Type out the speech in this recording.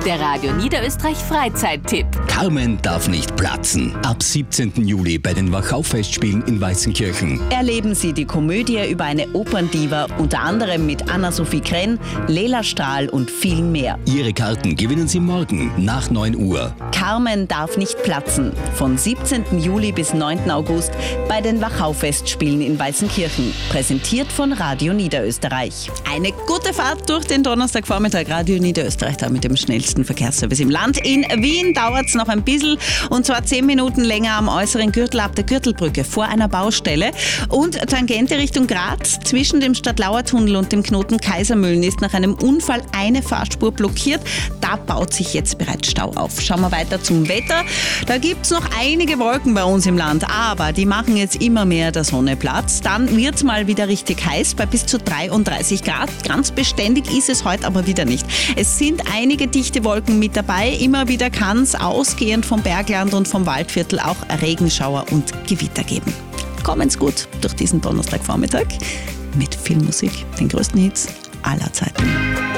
Der Radio Niederösterreich Freizeittipp. Carmen darf nicht platzen. Ab 17. Juli bei den Wachau-Festspielen in Weißenkirchen. Erleben Sie die Komödie über eine Operndiva, unter anderem mit Anna-Sophie Krenn, Lela Strahl und viel mehr. Ihre Karten gewinnen Sie morgen nach 9 Uhr. Carmen darf nicht platzen. Von 17. Juli bis 9. August bei den Wachau-Festspielen in Weißenkirchen. Präsentiert von Radio Niederösterreich. Eine gute Fahrt durch den Donnerstagvormittag. Radio Niederösterreich da mit dem schnellsten Verkehrsservice im Land. In Wien dauert es noch ein bisschen, und zwar 10 Minuten länger am äußeren Gürtel ab der Gürtelbrücke vor einer Baustelle. Und Tangente Richtung Graz zwischen dem Stadtlauer-Tunnel und dem Knoten Kaisermühlen ist nach einem Unfall eine Fahrspur blockiert. Da baut sich jetzt bereits Stau auf. Schauen wir weiter zum Wetter. Da gibt es noch einige Wolken bei uns im Land, aber die machen jetzt immer mehr der Sonne Platz. Dann wird es mal wieder richtig heiß bei bis zu 33 Grad. Ganz beständig ist es heute aber wieder nicht. Es sind einige dichte Wolken mit dabei. Immer wieder kann es ausgehend vom Bergland und vom Waldviertel auch Regenschauer und Gewitter geben. Kommen's gut durch diesen Donnerstagvormittag mit viel Musik, den größten Hits aller Zeiten.